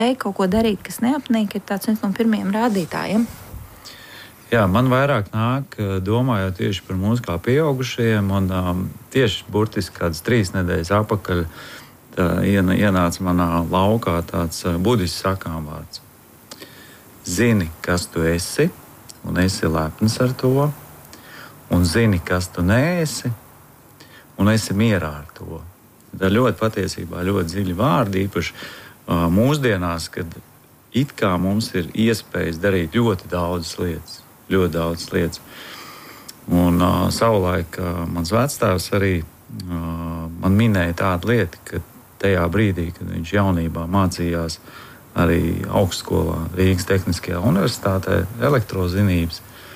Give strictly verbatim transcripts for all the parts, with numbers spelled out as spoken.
kaut ko darīt, kas neapnīk, ir tāds viens no pirmajiem rādītājiem. Jā, man vairāk nāk, domājot tieši par mūsu kā pieaugušajiem, un um, tieši burtiski kādas trīs nedēļas atpakaļ tā, ienāca manā laukā tāds uh, budisks sakām vārds. Zini, kas tu esi, un esi lepns ar to, un zini, kas tu neesi, un esi mierā ar to. Tā ļoti patiesībā ļoti dziļi vārdi, īpaši uh, mūsdienās, kad it kā mums ir iespējas darīt ļoti daudzas lietas. Ļoti daudz lietas. Un uh, savulaik uh, mans vectēvs arī uh, man minēja tādu lietu, ka tajā brīdī, kad viņš jaunībā mācījās arī augstskolā Rīgas Tehniskajā universitātē elektrozinības,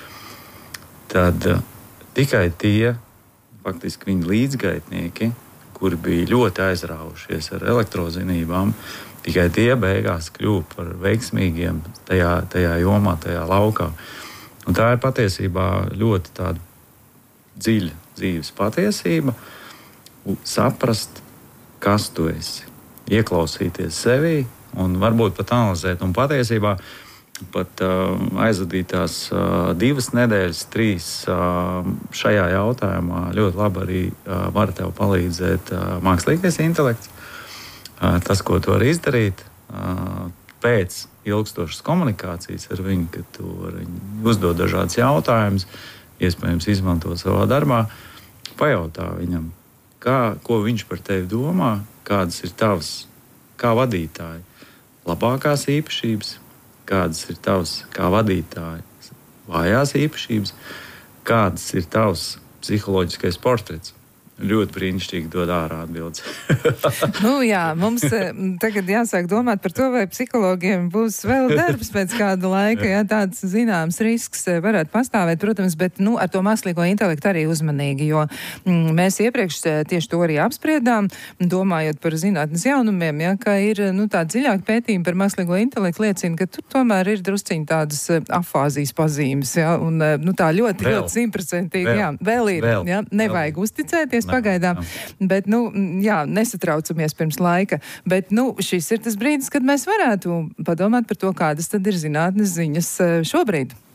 tad uh, tikai tie, faktiski viņa līdzgaitnieki, kuri bija ļoti aizrāvušies ar elektrozinībām, tikai tie beigās kļuva par veiksmīgiem tajā, tajā jomā, tajā laukā. Un tā ir patiesībā ļoti tāda dziļa dzīves patiesība, saprast, kas tu esi, ieklausīties sevī un varbūt pat analizēt. Un patiesībā pat uh, aizvadītās uh, divas nedēļas, trīs uh, šajā jautājumā ļoti labi arī uh, var tev palīdzēt uh, mākslīgais intelekts. Uh, tas, ko tu vari izdarīt uh, pēc ilgstošas komunikācijas ar viņu, kad tu vari uzdot dažādas jautājumus, iespējams izmantot savā darbā, pajautā viņam, kā, ko viņš par tevi domā, kādas ir tavas, kā vadītāji, labākās īpašības, kādas ir tavas, kā vadītāji, vājās īpašības, kādas ir tavs psiholoģiskais portrets. Ļoti brīnišķīgi dod ārā atbildes. Nu jā, mums tagad jāsāk domāt par to, vai psihologiem būs vēl darbs pēc kāda laika, ja tāds zināms risks varētu pastāvēt, protams, bet nu, ar to mākslīgo intelektu arī uzmanīgi, jo mm, mēs iepriekš tieši to arī apspriedām, domājot par zinātnes jaunumiem, ja, ka ir nu, tāda dziļāka pētījuma par mākslīgo intelektu liecina, ka tur tomēr ir drusciņi tādas afāzijas pazīmes, ja, un nu, tā ļoti, vēl. ļoti simtprocentīgi, jā, vēl ir, vēl. Ja, nevajag vēl. uzticēties pagaidām, bet, nu, jā, nesatraucamies pirms laika, bet, nu, šis ir tas brīdis, kad mēs varētu padomāt par to, kādas tad ir zinātnes ziņas šobrīd.